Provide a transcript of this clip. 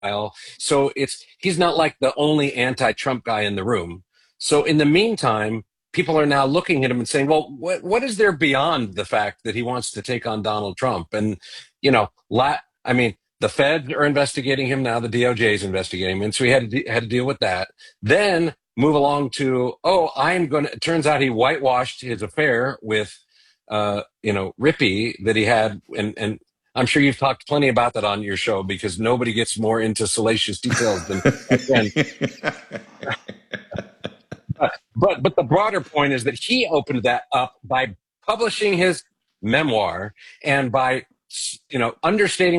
So he's not like the only anti-Trump guy in the room. So in the meantime, people are now looking at him and saying, "Well, what is there beyond the fact that he wants to take on Donald Trump?" And I mean, the Fed are investigating him now. The DOJ is investigating him, and so he had to deal with that. Then move along to, oh, I'm going to. It turns out he whitewashed his affair with, Rippy that he had, and I'm sure you've talked plenty about that on your show because nobody gets more into salacious details than my friend. But the broader point is that he opened that up by publishing his memoir and by understating